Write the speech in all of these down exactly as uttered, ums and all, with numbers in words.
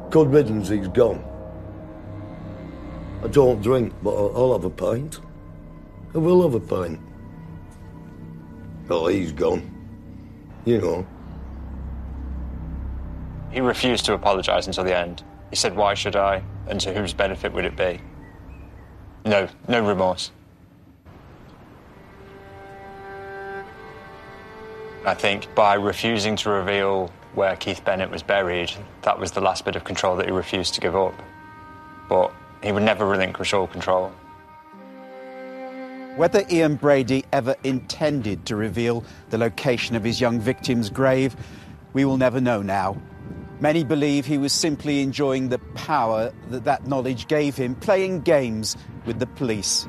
Good riddance, he's gone. I don't drink, but I'll, I'll have a pint. I will have a pint. Well, he's gone. You know. He refused to apologise until the end. He said, why should I? And to whose benefit would it be? No, no remorse. I think by refusing to reveal where Keith Bennett was buried, that was the last bit of control that he refused to give up. But he would never relinquish all control. Whether Ian Brady ever intended to reveal the location of his young victim's grave, we will never know now. Many believe he was simply enjoying the power that that knowledge gave him, playing games with the police.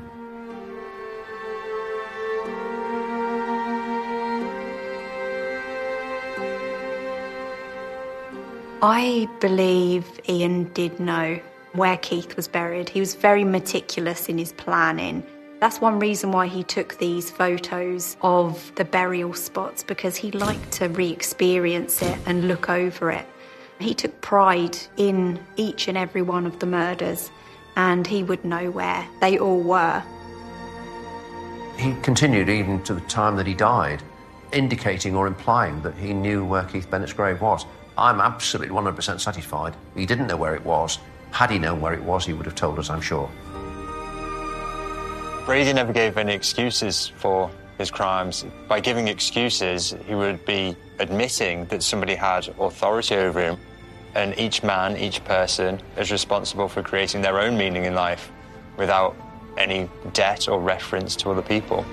I believe Ian did know where Keith was buried. He was very meticulous in his planning. That's one reason why he took these photos of the burial spots, because he liked to re-experience it and look over it. He took pride in each and every one of the murders, and he would know where they all were. He continued even to the time that he died, indicating or implying that he knew where Keith Bennett's grave was. I'm absolutely one hundred percent satisfied. He didn't know where it was. Had he known where it was, he would have told us, I'm sure. Brady never gave any excuses for his crimes. By giving excuses, he would be admitting that somebody had authority over him, and each man, each person, is responsible for creating their own meaning in life without any debt or reference to other people.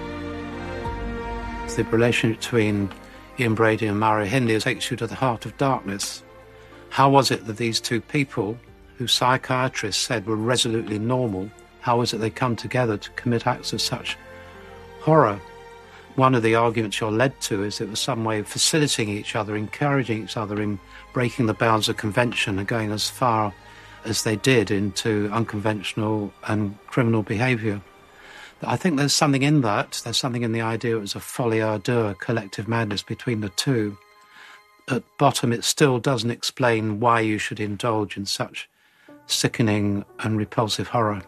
The relationship between Ian Brady and Mario Hindley takes you to the heart of darkness. How was it that these two people, who psychiatrists said were resolutely normal, how was it they come together to commit acts of such horror? One of the arguments you're led to is it was some way of facilitating each other, encouraging each other in breaking the bounds of convention and going as far as they did into unconventional and criminal behaviour. I think there's something in that. There's something in the idea it was a folie à deux, a collective madness between the two. At bottom, it still doesn't explain why you should indulge in such sickening and repulsive horror.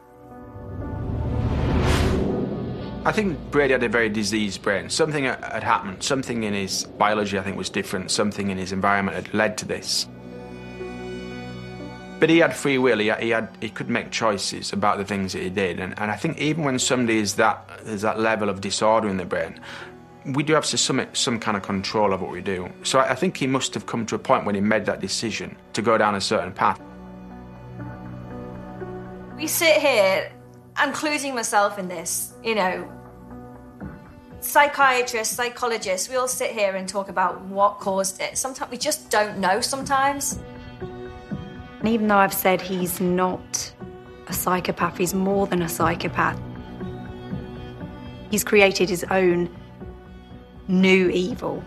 I think Brady had a very diseased brain. Something had happened. Something in his biology, I think, was different. Something in his environment had led to this. But he had free will. He had, he, had, he could make choices about the things that he did. And, and I think even when somebody is that, there's that level of disorder in the brain, we do have some, some kind of control of what we do. So I, I think he must have come to a point when he made that decision to go down a certain path. We sit here, including myself in this, you know, psychiatrists, psychologists, we all sit here and talk about what caused it. Sometimes we just don't know sometimes. And even though I've said he's not a psychopath, he's more than a psychopath. He's created his own new evil.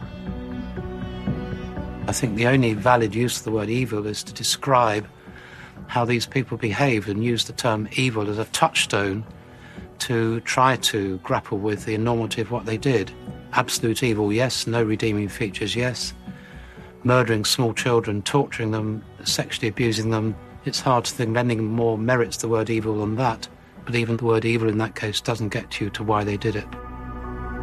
I think the only valid use of the word evil is to describe how these people behaved and use the term evil as a touchstone to try to grapple with the enormity of what they did. Absolute evil, yes. No redeeming features, yes. Murdering small children, torturing them, sexually abusing them. It's hard to think anything more merits the word evil than that. But even the word evil in that case doesn't get you to why they did it.